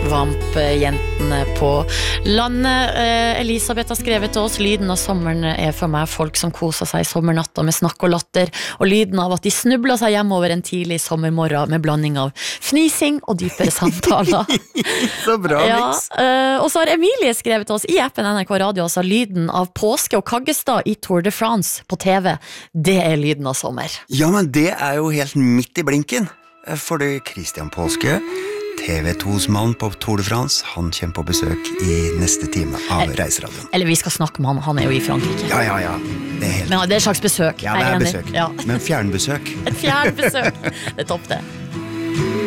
Svampjentene på landet. Elisabeth har skrevet til oss: lyden av sommeren for meg folk som koser seg i sommernatta med snakk og latter, og lyden av at de snubler seg hjemover en tidlig sommermorgen med blanding av fnising og dypere samtaler. Så bra, Mix. Og så har Emilie skrevet til oss i appen NRK Radio, altså lyden av påske og Kaggestad i Tour de France på TV. Det lyden av sommer. Ja, men det jo helt midt i blinken. For det Christian Påske, TV2s mann på Tour de France, han kommer på besøk i neste time av Reiseradioen. Eller vi skal snakke med han jo i Frankrike. Ja. Det helt... Men det et slags besøk. Ja, det besøk. Ja. Men fjernbesøk. Et fjernbesøk. Det topp det.